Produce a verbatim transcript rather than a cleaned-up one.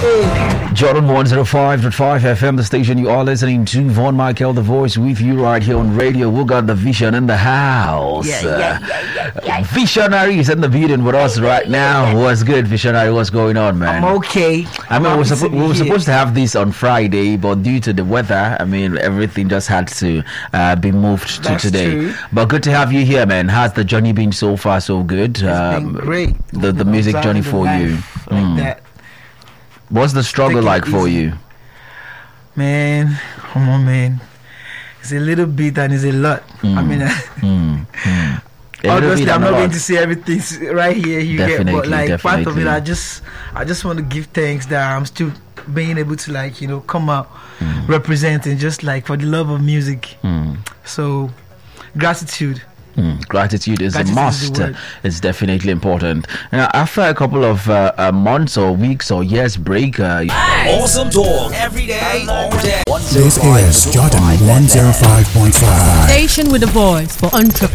Jordan one oh five point five F M, the station you are listening to. Von Michael, the voice with you right here on radio. We got the vision in the house. Yeah, yeah, yeah, yeah, yeah. Uh, Visionary is in the building with us right now. What's good, Visionary? What's going on, man? I'm okay. I mean, I'm we were, happy suppo- to be we were here. supposed to have this on Friday, but due to the weather, I mean, everything just had to uh, be moved to That's today. true. But good to have you here, man. How's the journey been so far? So good. It's been great. The the music I'm journey starting for the you. life like Mm. that. What's the struggle Take it like for easy. you? Man, come on, man. It's a little bit and it's a lot. I mean, Mm. Mm. A little obviously, bit I'm and a not lot. going to say everything s- right here. You get, Definitely, but like part of it, definitely. I just, I just want to give thanks that I'm still being able to like you know come out representing just like for the love of music. Mm. So, gratitude. Mm, gratitude is Gratitude a is the must. word. It's definitely important. Now, after a couple of uh, uh, months or weeks or years break, uh, Awesome talk every day, all day. This is Jordan one oh five point five. Station with a voice for entrepreneurs.